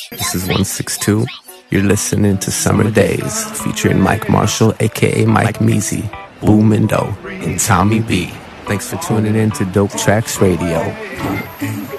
This is 162. You're listening to Summer Days, featuring Mike Marshall, aka Mike Measy, Boomindo, and Tommy B. Thanks for tuning in to Dope Tracks Radio.